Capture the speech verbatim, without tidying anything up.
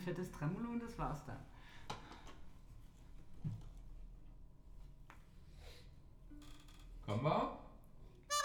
fettes Tremolo und das war's dann. Kommen wir?